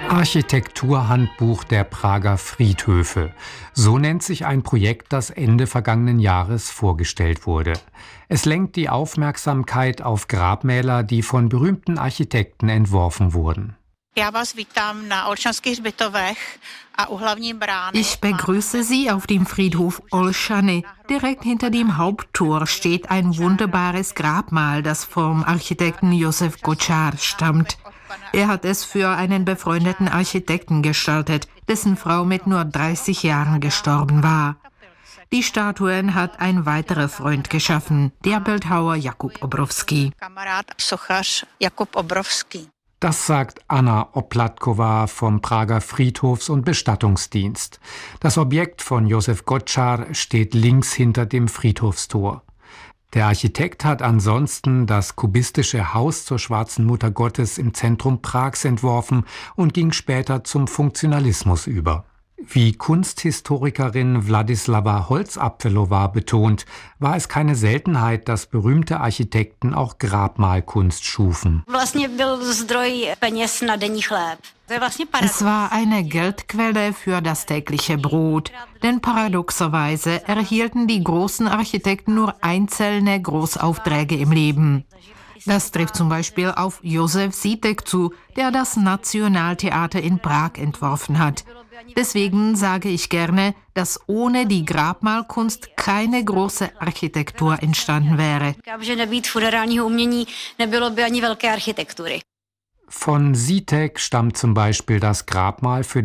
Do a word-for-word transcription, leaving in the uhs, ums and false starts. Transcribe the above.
Architekturhandbuch der Prager Friedhöfe. So nennt sich ein Projekt, das Ende vergangenen Jahres vorgestellt wurde. Es lenkt die Aufmerksamkeit auf Grabmäler, die von berühmten Architekten entworfen wurden. Ich begrüße Sie auf dem Friedhof Olszany. Direkt hinter dem Haupttor steht ein wunderbares Grabmal, das vom Architekten Josef Gočár stammt. Er hat es für einen befreundeten Architekten gestaltet, dessen Frau mit nur dreißig Jahren gestorben war. Die Statuen hat ein weiterer Freund geschaffen, der Bildhauer Jakub Obrovský. Das sagt Anna Oplatková vom Prager Friedhofs- und Bestattungsdienst. Das Objekt von Josef Gočár steht links hinter dem Friedhofstor. Der Architekt hat ansonsten das kubistische Haus zur Schwarzen Mutter Gottes im Zentrum Prags entworfen und ging später zum Funktionalismus über. Wie Kunsthistorikerin Władysława Holzapfelowá betont, war es keine Seltenheit, dass berühmte Architekten auch Grabmalkunst schufen. Es war eine Geldquelle für das tägliche Brot, denn paradoxerweise erhielten die großen Architekten nur einzelne Großaufträge im Leben. Das trifft zum Beispiel auf Josef Žítek zu, der das Nationaltheater in Prag entworfen hat. Deswegen sage ich gerne, dass ohne die Grabmalkunst keine große Architektur entstanden wäre. Von Žítek stammt zum Beispiel das Grabmal für